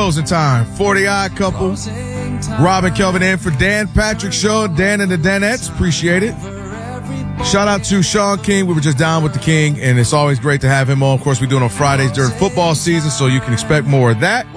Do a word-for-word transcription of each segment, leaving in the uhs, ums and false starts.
closing time for the Odd Couple. Robin Kelvin in for Dan Patrick Show. Dan and the Danettes. Appreciate it. Shout out to Sean King. We were just down with the King, and it's always great to have him on. Of course, we do it on Fridays during football season, so you can expect more of that.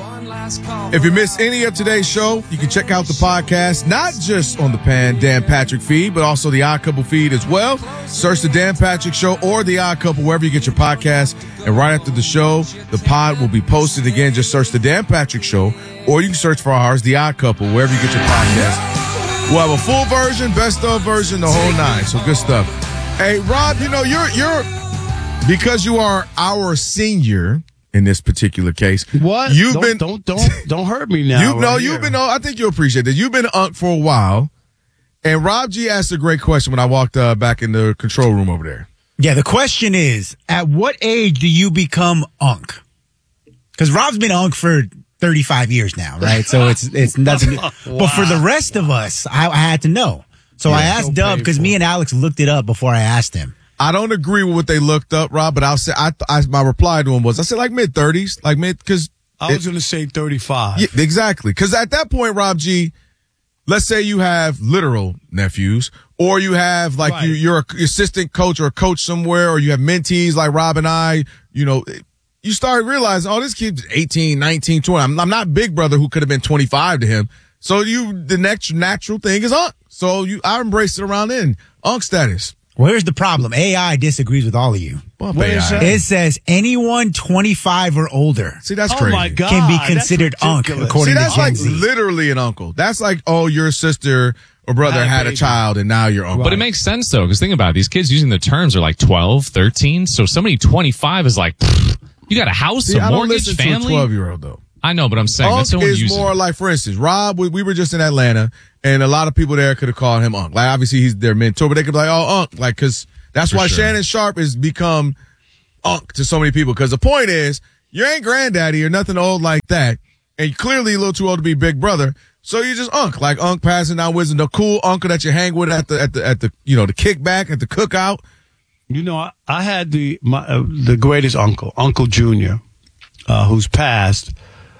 If you missed any of today's show, you can check out the podcast, not just on the Pan Dan Patrick feed, but also the Odd Couple feed as well. Search the Dan Patrick Show or the Odd Couple wherever you get your podcast. And right after the show, the pod will be posted again. Just search the Dan Patrick Show, or you can search for ours, the Odd Couple, wherever you get your podcast. We'll have a full version, best of version, the whole nine. So good stuff. Hey, Rob, you know, you're you're because you are our senior. In this particular case, what you've don't, been don't don't don't hurt me now. You know, right you've here. been. I think you'll appreciate that. You've been Unc for a while, and Rob G asked a great question when I walked uh, back in the control room over there. Yeah, the question is, at what age do you become Unc? Because Rob's been Unc for thirty-five years now, right? So it's it's nothing. Wow. But for the rest of us, I, I had to know. So yeah, I asked so Dub because me and Alex looked it up before I asked him. I don't agree with what they looked up, Rob, but I'll say I, I my reply to him was I said like mid thirties, like mid because I was going to say thirty-five. Yeah, exactly, because at that point, Rob G, let's say you have literal nephews, or you have like right. you, you're a assistant coach or a coach somewhere, or you have mentees like Rob and I. You know, you start realizing, oh, this kid's eighteen, nineteen, twenty. I'm, I'm not Big Brother who could have been twenty-five to him. So you, the next natural thing is Unc. So you, I embraced it around then, Unc status. Well, here's the problem. A I disagrees with all of you. What is that? It says anyone twenty-five or older See, that's oh crazy. My God, can be considered Unc, according See, that's to Gen like Z. literally an uncle. That's like, oh, your sister or brother Hi, had baby. a child and now you're uncle. But it makes sense, though, because think about it. These kids using the terms are like twelve, thirteen. So somebody twenty-five is like, pfft, you got a house, See, a I don't mortgage, listen family? to a twelve-year-old, though. I know, but I'm saying Unc that's someone is using more like, for instance, Rob, we, we were just in Atlanta, and a lot of people there could have called him Unc. Like, obviously, he's their mentor, but they could be like, oh, Unc. Like, because that's For why sure. Shannon Sharp has become Unc to so many people. Because the point is, you ain't granddaddy or nothing old like that, and you're clearly a little too old to be Big Brother. So you just Unc, like Unc passing down wisdom, the cool uncle that you hang with at the at the at the you know the kickback at the cookout. You know, I, I had the my, uh, the greatest uncle, Uncle Junior, uh, who's passed.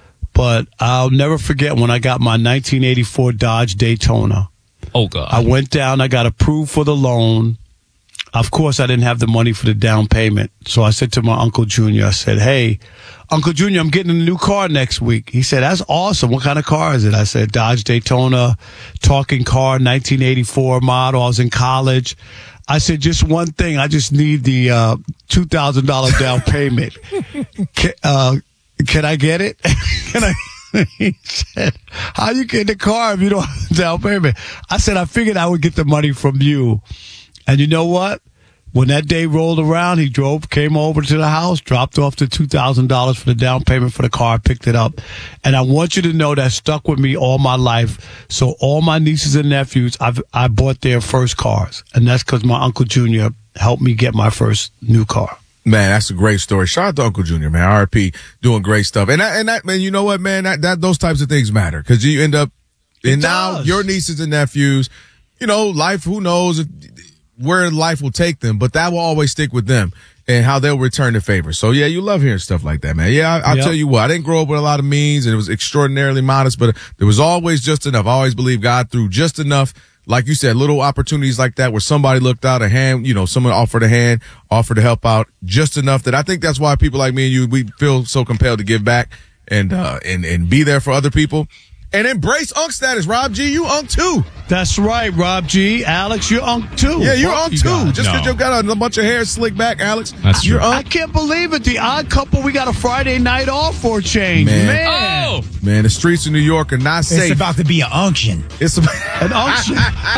But I'll never forget when I got my nineteen eighty-four Dodge Daytona. Oh, God. I went down, I got approved for the loan. Of course, I didn't have the money for the down payment. So I said to my Uncle Junior, I said, hey, Uncle Junior, I'm getting a new car next week. He said, that's awesome. What kind of car is it? I said, Dodge Daytona, talking car, nineteen eighty-four model. I was in college. I said, just one thing. I just need the uh, two thousand dollars down payment. Can, uh, can I get it? Can I? He said, how you get the car if you don't have down payment? I said, I figured I would get the money from you. And you know what? When that day rolled around, he drove, came over to the house, dropped off the two thousand dollars for the down payment for the car, picked it up. And I want you to know that stuck with me all my life. So all my nieces and nephews, I've, I bought their first cars. And that's because my Uncle Junior helped me get my first new car. Man, that's a great story. Shout out to Uncle Junior, man. R I P doing great stuff. And that, and that, man, you know what, man? That, that, those types of things matter because you end up, It and now does. your nieces and nephews, you know, life, who knows if, where life will take them, but that will always stick with them and how they'll return the favor. So yeah, you love hearing stuff like that, man. Yeah, I, I'll Yep. tell you what, I didn't grow up with a lot of means and it was extraordinarily modest, but there was always just enough. I always believe God threw just enough. Like you said, little opportunities like that where somebody looked out a hand, you know, someone offered a hand, offered to help out just enough that I think that's why people like me and you, we feel so compelled to give back and, uh, and, and be there for other people and embrace Unc status. Rob G, you Unc too. That's right, Rob G. Alex, you're Unc too. Yeah, you're Both Unc you too. guys. Just because No. you got a, a bunch of hair slicked back, Alex. That's you're true. I Unc. can't believe it. The Odd Couple, we got a Friday night off for a change. Man. Man. Oh! Man, the streets of New York are not It's safe. about to be an unction. It's about, An unction.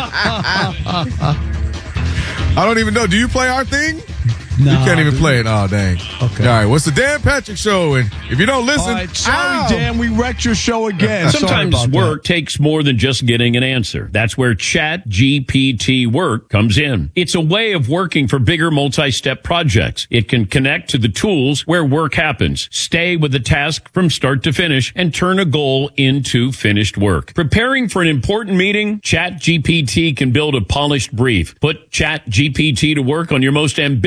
I don't even know. Do you play our thing? No, You can't even dude. play it. Oh, dang. Okay. All right. What's the Dan Patrick Show? And if you don't listen, All right, sorry, ow. Dan, we wrecked your show again. Sorry Sometimes about work that. takes more than just getting an answer. That's where Chat G P T Work comes in. It's a way of working for bigger multi-step projects. It can connect to the tools where work happens, stay with the task from start to finish, and turn a goal into finished work. Preparing for an important meeting, Chat G P T can build a polished brief. Put Chat G P T to work on your most ambitious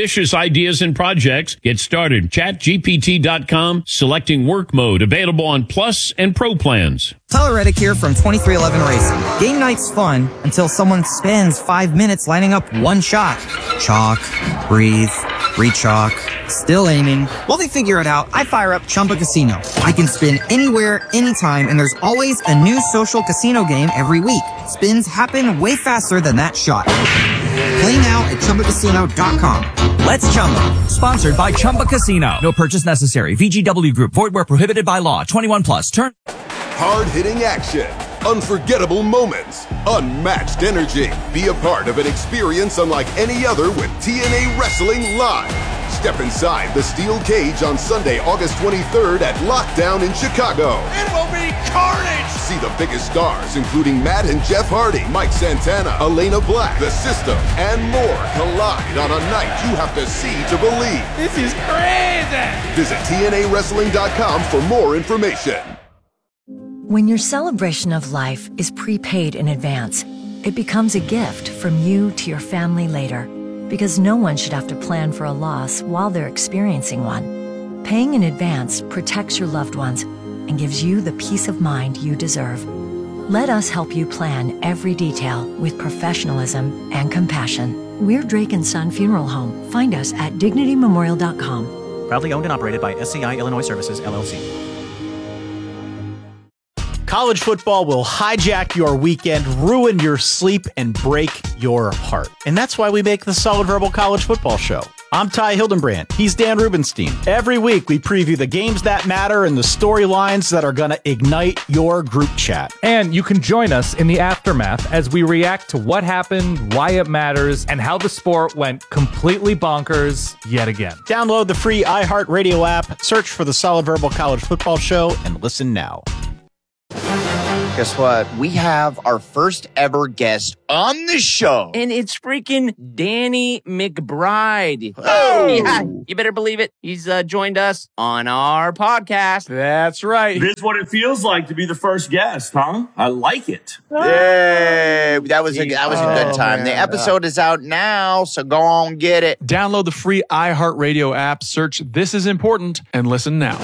ideas and projects. Get started. chat G P T dot com, selecting work mode, available on Plus and Pro plans. Tyler Reddick here from twenty-three eleven Racing. Game night's fun until someone spends five minutes lining up one shot. Chalk, breathe, re-chalk, still aiming. While they figure it out, I fire up Chumba Casino. I can spin anywhere, anytime, and there's always a new social casino game every week. Spins happen way faster than that shot. Play now at Chumba Casino dot com. Let's Chumba. Sponsored by Chumba Casino. No purchase necessary. V G W Group. Void where prohibited by law. twenty-one plus. Turn. Hard-hitting action, unforgettable moments, unmatched energy. Be a part of an experience unlike any other with T N A Wrestling Live. Step inside the steel cage on Sunday, August twenty-third at Lockdown in Chicago. It will be carnage! See the biggest stars, including Matt and Jeff Hardy, Mike Santana, Elena Black, The System, and more collide on a night you have to see to believe. This is crazy! Visit T N A wrestling dot com for more information. When your celebration of life is prepaid in advance, it becomes a gift from you to your family later, because no one should have to plan for a loss while they're experiencing one. Paying in advance protects your loved ones and gives you the peace of mind you deserve. Let us help you plan every detail with professionalism and compassion. We're Drake and Son Funeral Home. Find us at dignity memorial dot com. Proudly owned and operated by S C I Illinois Services, L L C. College football will hijack your weekend, ruin your sleep, and break your heart. And that's why we make the Solid Verbal College Football Show. I'm Ty Hildenbrand. He's Dan Rubenstein. Every week, we preview the games that matter and the storylines that are going to ignite your group chat. And you can join us in the aftermath as we react to what happened, why it matters, and how the sport went completely bonkers yet again. Download the free iHeartRadio app, search for the Solid Verbal College Football Show, and listen now. Guess what? We have our first ever guest on the show. And it's freaking Danny McBride. Oh! Yeah, you better believe it. He's uh, joined us on our podcast. That's right. This is what it feels like to be the first guest, huh? I like it. Yay! That was a, that was a good time. Oh, the episode is out now, so go on, get it. Download the free iHeartRadio app, search This Is Important, and listen now.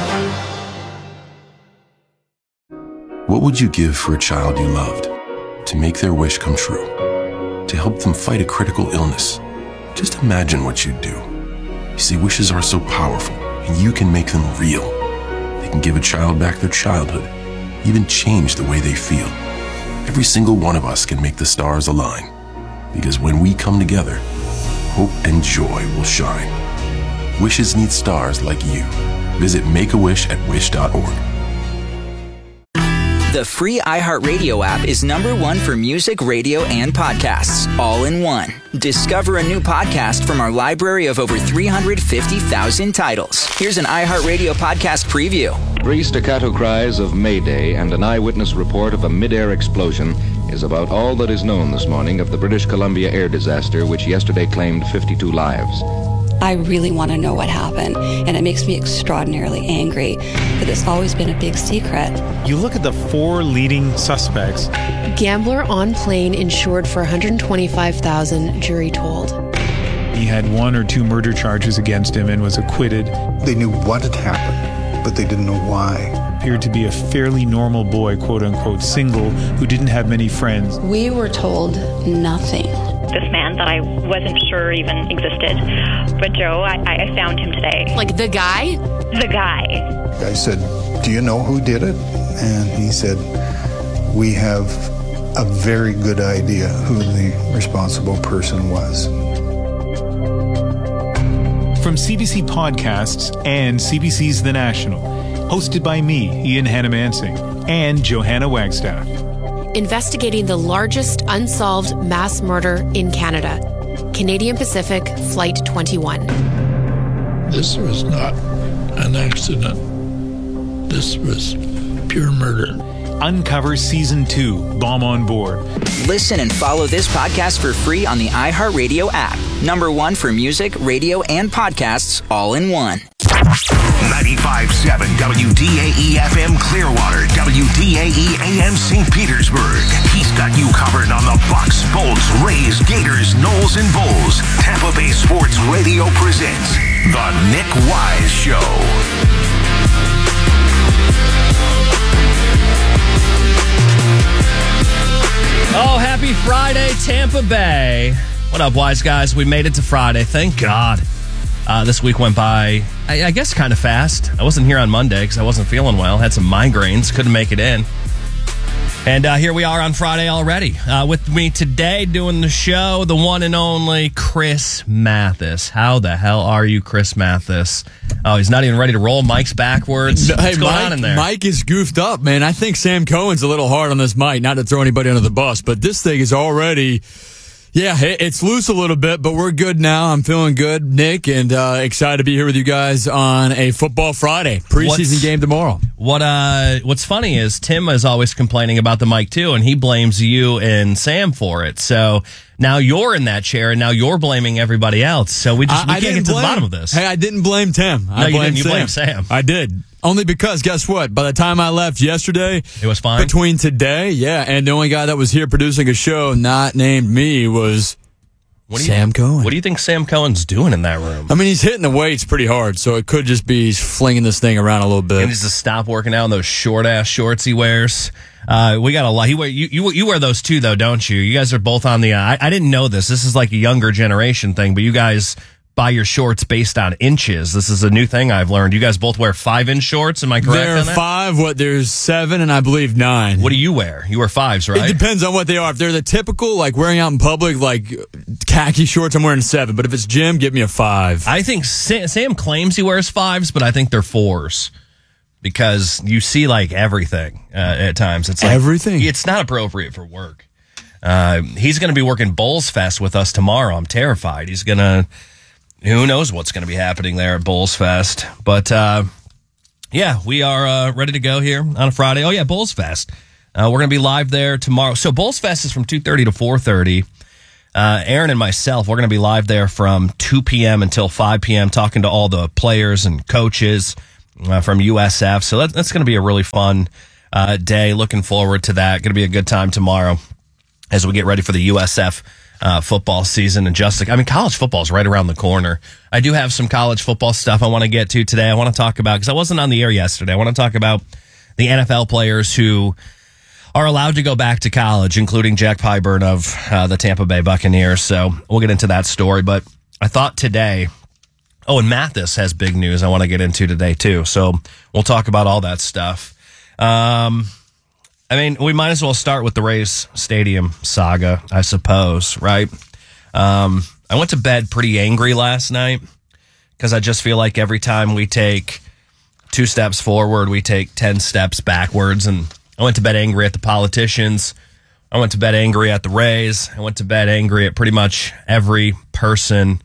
What would you give for a child you loved? To make their wish come true? To help them fight a critical illness? Just imagine what you'd do. You see, wishes are so powerful, and you can make them real. They can give a child back their childhood, even change the way they feel. Every single one of us can make the stars align. Because when we come together, hope and joy will shine. Wishes need stars like you. Visit Make A Wish at wish dot org. The free iHeartRadio app is number one for music, radio, and podcasts, all in one. Discover a new podcast from our library of over three hundred fifty thousand titles. Here's an iHeartRadio podcast preview. Three staccato cries of Mayday and an eyewitness report of a mid-air explosion is about all that is known this morning of the British Columbia air disaster, which yesterday claimed fifty-two lives. I really want to know what happened, and it makes me extraordinarily angry that it's always been a big secret. You look at the four leading suspects. Gambler on plane insured for one hundred twenty-five thousand dollars, jury told. He had one or two murder charges against him and was acquitted. They knew what had happened, but they didn't know why. Appeared to be a fairly normal boy, quote unquote, single, who didn't have many friends. We were told nothing. This man that I wasn't sure even existed. But Joe, I, I found him today. Like the guy? The guy. I said, do you know who did it? And he said, we have a very good idea who the responsible person was. From C B C Podcasts and C B C's The National, hosted by me, Ian Hannamansing, and Johanna Wagstaff. Investigating the largest unsolved mass murder in Canada. Canadian Pacific Flight twenty-one. This was not an accident. This was pure murder. Uncover Season two, Bomb on Board. Listen and follow this podcast for free on the iHeartRadio app. Number one for music, radio, and podcasts, all in one. ninety-five point seven W D A E F M Clearwater, W D A E A M Saint Petersburg. He's got you covered on the Bucks, Bolts, Rays, Gators, Knowles, and Bulls. Tampa Bay Sports Radio presents The Nick Wise Show. Oh, happy Friday, Tampa Bay. What up, wise guys? We made it to Friday. Thank God. Uh, this week went by, I, I guess, kind of fast. I wasn't here on Monday because I wasn't feeling well. Had some migraines. Couldn't make it in. And uh, here we are on Friday already. Uh, with me today doing the show, the one and only Chris Mathis. How the hell are you, Chris Mathis? Oh, he's not even ready to roll. Mike's backwards. No, What's hey, going Mike, on in there? Mike is goofed up, man. I think Sam Cohen's a little hard on this mic. Not to throw anybody under the bus, but this thing is already... Yeah, it's loose a little bit, but we're good now. I'm feeling good, Nick, and uh, excited to be here with you guys on a Football Friday. Preseason What's, game tomorrow. What uh, What's funny is Tim is always complaining about the mic, too, and he blames you and Sam for it. So now you're in that chair, and now you're blaming everybody else. So we just we I, can't I get to blame, the bottom of this. Hey, I didn't blame Tim. No, I you blamed didn't. You Sam. blamed Sam. I did. Only because, guess what? By the time I left yesterday, it was fine. Between today, yeah, and the only guy that was here producing a show not named me was... What do Sam you, Cohen. What do you think Sam Cohen's doing in that room? I mean, he's hitting the weights pretty hard, so it could just be he's flinging this thing around a little bit. He needs to stop working out in those short ass shorts he wears. Uh, we got a lot. He wear you, you you wear those too, though, don't you? You guys are both on the. Uh, I, I didn't know this. This is like a younger generation thing, but you guys buy your shorts based on inches. This is a new thing I've learned. You guys both wear five inch shorts. Am I correct? There are on that? five. What? There's seven, and I believe nine. What do you wear? You wear fives, right? It depends on what they are. If they're the typical, like wearing out in public, like khaki shorts, I'm wearing a seven. But if it's gym, give me a five. I think Sam, Sam claims he wears fives, but I think they're fours because you see like everything uh, at times. It's like, everything. It's not appropriate for work. Uh, he's going to be working Bulls Fest with us tomorrow. I'm terrified. He's going to. Who knows what's going to be happening there at Bulls Fest. But, uh, yeah, we are uh, ready to go here on a Friday. Oh, yeah, Bulls Fest. Uh, we're going to be live there tomorrow. So Bulls Fest is from two thirty to four thirty. Uh, Aaron and myself, we're going to be live there from two p.m. until five p.m. talking to all the players and coaches uh, from U S F. So that, that's going to be a really fun uh, day. Looking forward to that. Going to be a good time tomorrow as we get ready for the U S F Uh, football season. And just, I mean, college football is right around the corner. I do have some college football stuff I want to get to today. I want to talk about, because I wasn't on the air yesterday, I want to talk about the N F L players who are allowed to go back to college, including Jack Pyburn of uh, the Tampa Bay Buccaneers. So we'll get into that story. But I thought today, oh, and Mathis has big news I want to get into today too. So we'll talk about all that stuff. Um, I mean, we might as well start with the Rays Stadium saga, I suppose, right? Um, I went to bed pretty angry last night because I just feel like every time we take two steps forward, we take ten steps backwards. And I went to bed angry at the politicians. I went to bed angry at the Rays. I went to bed angry at pretty much every person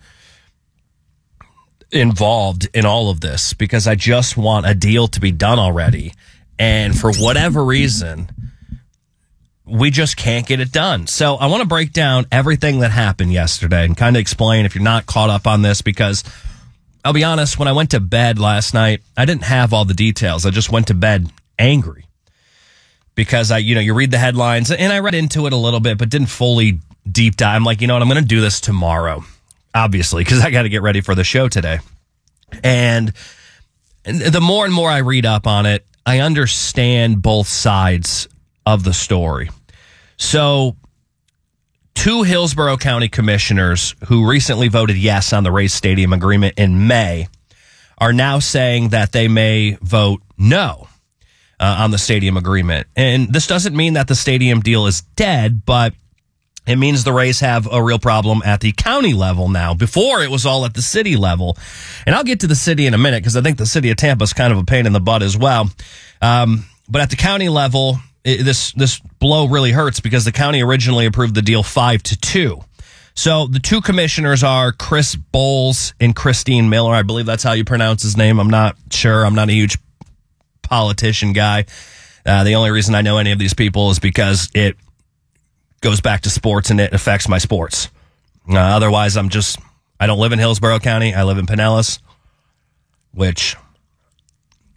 involved in all of this because I just want a deal to be done already. And for whatever reason, we just can't get it done. So I want to break down everything that happened yesterday and kind of explain if you're not caught up on this, because I'll be honest, when I went to bed last night, I didn't have all the details. I just went to bed angry because I, you know, you read the headlines and I read into it a little bit, but didn't fully deep dive. I'm like, you know what, I'm going to do this tomorrow, obviously, because I got to get ready for the show today. And the more and more I read up on it, I understand both sides of the story. So, two Hillsborough County commissioners who recently voted yes on the Rays Stadium agreement in May are now saying that they may vote no uh, on the stadium agreement. And this doesn't mean that the stadium deal is dead, but it means the Rays have a real problem at the county level now. Before, it was all at the city level. And I'll get to the city in a minute because I think the city of Tampa is kind of a pain in the butt as well. Um, but at the county level, it, this this blow really hurts because the county originally approved the deal five to two. So the two commissioners are Chris Bowles and Christine Miller. I believe that's how you pronounce his name. I'm not sure. I'm not a huge politician guy. Uh, the only reason I know any of these people is because it goes back to sports and it affects my sports. Uh, otherwise, I'm just, I don't live in Hillsborough County. I live in Pinellas, which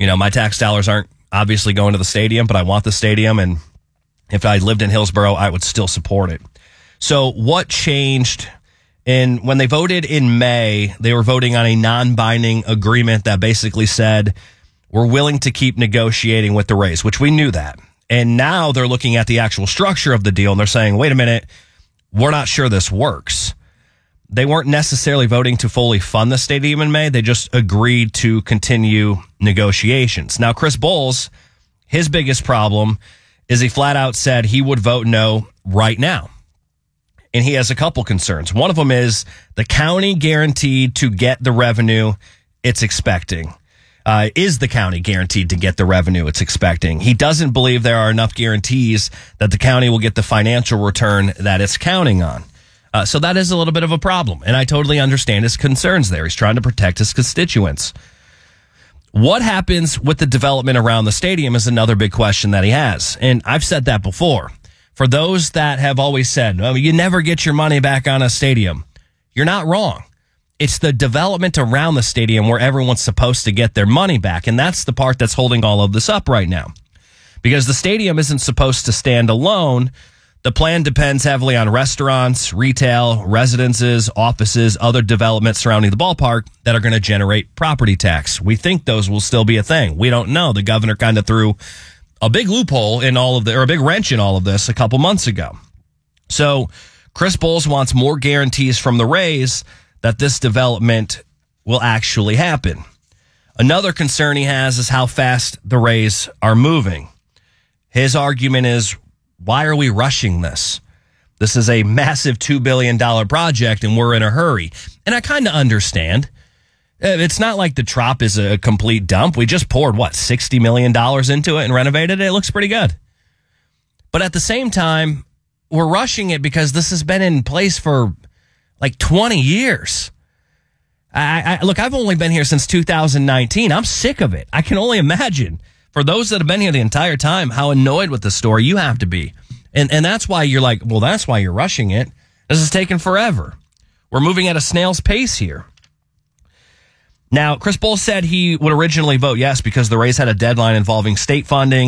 You know, my tax dollars aren't obviously going to the stadium, but I want the stadium. And if I lived in Hillsborough, I would still support it. So what changed? And when they voted in May, they were voting on a non-binding agreement that basically said, we're willing to keep negotiating with the Rays, which we knew that. And now they're looking at the actual structure of the deal, and they're saying, wait a minute, we're not sure this works. They weren't necessarily voting to fully fund the stadium in May. They just agreed to continue negotiations. Now, Chris Bowles, his biggest problem is he flat out said he would vote no right now. And he has a couple concerns. One of them is the county guaranteed to get the revenue it's expecting. Uh, is the county guaranteed to get the revenue it's expecting? He doesn't believe there are enough guarantees that the county will get the financial return that it's counting on. Uh, so that is a little bit of a problem. And I totally understand his concerns there. He's trying to protect his constituents. What happens with the development around the stadium is another big question that he has. And I've said that before. For those that have always said, oh, you never get your money back on a stadium, you're not wrong. It's the development around the stadium where everyone's supposed to get their money back. And that's the part that's holding all of this up right now. Because the stadium isn't supposed to stand alone. The plan depends heavily on restaurants, retail, residences, offices, other developments surrounding the ballpark that are going to generate property tax. We think those will still be a thing. We don't know. The governor kind of threw a big loophole in all of the, or a big wrench in all of this a couple months ago. So Chris Bowles wants more guarantees from the Rays that this development will actually happen. Another concern he has is how fast the Rays are moving. His argument is, why are we rushing this? This is a massive two billion dollars project and we're in a hurry. And I kind of understand. It's not like the Trop is a complete dump. We just poured, what, sixty million dollars into it and renovated it? It looks pretty good. But at the same time, we're rushing it because this has been in place for like twenty years. I, I look, I've only been here since two thousand nineteen. I'm sick of it. I can only imagine, for those that have been here the entire time, how annoyed with the story you have to be. And and that's why you're like, well, that's why you're rushing it. This is taking forever. We're moving at a snail's pace here. Now, Chris Bowles said he would originally vote yes because the Rays had a deadline involving state funding